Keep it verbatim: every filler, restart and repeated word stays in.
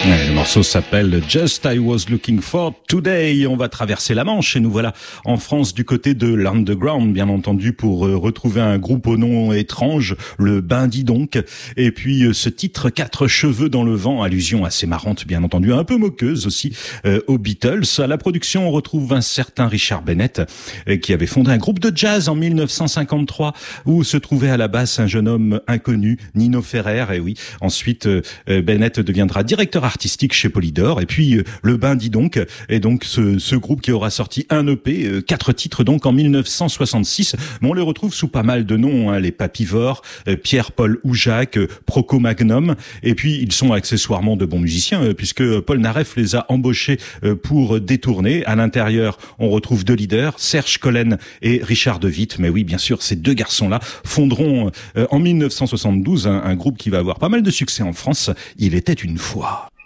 Ouais, le morceau s'appelle Just I Was Looking For Today. On va traverser la Manche et nous voilà en France du côté de l'underground, bien entendu, pour euh, retrouver un groupe au nom étrange, le Ben Dis Donc. Et puis euh, ce titre Quatre cheveux dans le vent, allusion assez marrante, bien entendu, un peu moqueuse aussi euh, aux Beatles. À la production, on retrouve un certain Richard Bennett euh, qui avait fondé un groupe de jazz en mille neuf cent cinquante-trois où se trouvait à la basse un jeune homme inconnu, Nino Ferrer. Et oui, ensuite euh, Bennett deviendra directeur artistique chez Polydor, et puis euh, le Ben Dis Donc, et donc ce, ce groupe qui aura sorti un E P, euh, quatre titres donc en mille neuf cent soixante-six, mais on les retrouve sous pas mal de noms, hein, les Papivores, euh, Pierre-Paul Houjac, euh, Proco Magnum, et puis ils sont accessoirement de bons musiciens, euh, puisque Paul Naref les a embauchés euh, pour détourner. À l'intérieur, on retrouve deux leaders, Serge Collen et Richard De Witte, mais oui, bien sûr, ces deux garçons-là fonderont euh, en mille neuf cent soixante-douze un, un groupe qui va avoir pas mal de succès en France, Il était une fois.